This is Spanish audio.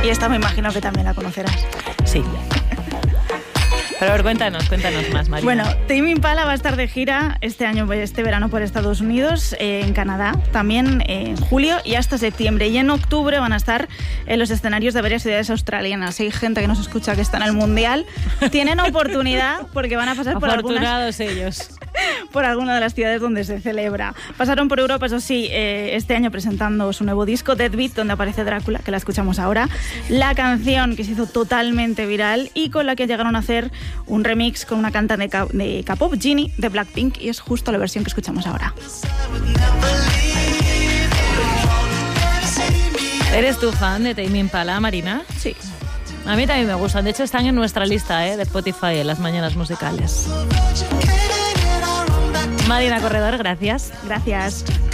Y esta me imagino que también la conocerás. Sí. Pero a ver, cuéntanos más, Marina. Bueno, Tame Impala va a estar de gira este verano por Estados Unidos, en Canadá, también en julio y hasta septiembre. Y en octubre van a estar en los escenarios de varias ciudades australianas. Si hay gente que nos escucha que está en el Mundial, tienen oportunidad porque van a pasar por afortunados ellos. Por alguna de las ciudades donde se celebra. Pasaron por Europa, eso sí, este año presentando su nuevo disco, Deadbeat, donde aparece Drácula, que la escuchamos ahora. La canción que se hizo totalmente viral y con la que llegaron a hacer un remix con una cantante de K-pop, Genie, de Blackpink, y es justo la versión que escuchamos ahora. ¿Eres tú fan de Tame Impala, Marina? Sí. A mí también me gustan. De hecho, están en nuestra lista de Spotify en las mañanas musicales. Marina Corredor, gracias. Gracias.